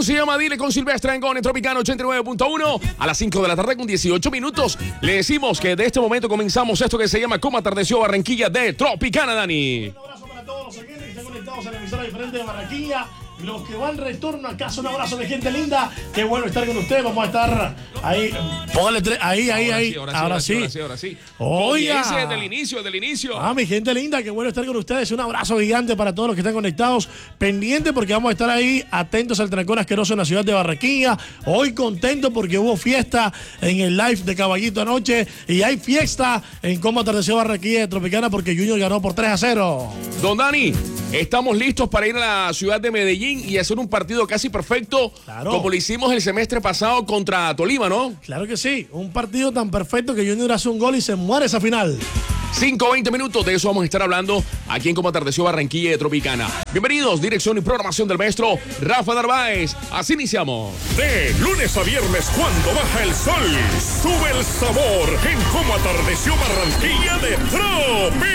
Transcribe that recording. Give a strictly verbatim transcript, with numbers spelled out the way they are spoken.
se llama Dile con Silvestre Angón en Tropicana ochenta y nueve punto uno a las cinco de la tarde con dieciocho minutos. Le decimos que de este momento comenzamos esto que se llama Cómo atardeció Barranquilla de Tropicana, Dani. Un abrazo para todos los oyentes que están conectados a la emisora diferente de Barranquilla. Los que van retorno a casa, un abrazo de gente linda. Qué bueno estar con ustedes. Vamos a estar ahí. Póngale tres. Ahí, ahí, Ahora ahí. sí, ahora, ahora sí, sí. ahora sí, ahora sí. Oiga. Ese desde el inicio, desde el inicio. Ah, mi gente linda, qué bueno estar con ustedes. Un abrazo gigante para todos los que están conectados. Pendiente porque vamos a estar ahí atentos al trancón asqueroso en la ciudad de Barranquilla. Hoy contento porque hubo fiesta en el live de Caballito anoche. Y hay fiesta en Cómo atardeció Barranquilla de Tropicana porque Junior ganó por tres a cero. Don Dani, estamos listos para ir a la ciudad de Medellín y hacer un partido casi perfecto, claro, como lo hicimos el semestre pasado contra Tolima, ¿no? Claro que sí, un partido tan perfecto que Junior hace un gol y se muere esa final. cinco a veinte minutos, de eso vamos a estar hablando aquí en Cómo atardeció Barranquilla de Tropicana. Bienvenidos, dirección y programación del maestro Rafa Narváez. Así iniciamos. De lunes a viernes, cuando baja el sol, sube el sabor en Cómo atardeció Barranquilla de Tropicana.